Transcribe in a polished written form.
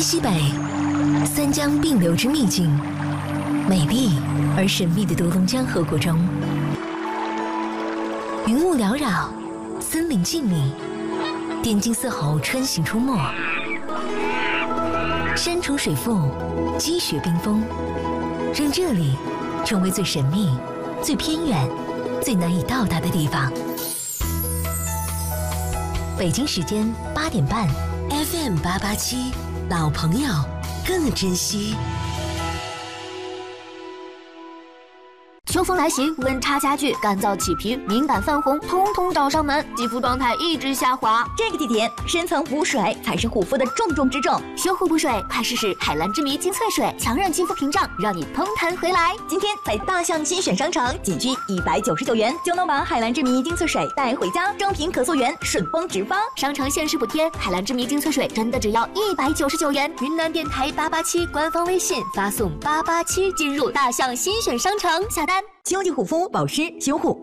西北，三江并流之秘境，美丽而神秘的独龙江河谷中，云雾缭绕，森林静谧，滇金丝猴穿行出没，山重水复，积雪冰封，让这里成为最神秘、最偏远、最难以到达的地方。北京时间8点半 ，FM 887，老朋友更珍惜。 秋风来袭，温差加剧，干燥起皮、敏感泛红，通通找上门，肌肤状态一直下滑。 这个季节，深层补水才是护肤的重中之重。 修护补水，快试试海蓝之谜精粹水，强韧肌肤屏障，让你嘭弹回来。 今天在大象新选商城，仅需199元就能把海蓝之谜精粹水带回家，正品可溯源，顺丰直发。 商城限时补贴，海蓝之谜精粹水真的只要199元。云南电台887官方微信发送887进入大象新选商城下单。 秋季护肤保湿修护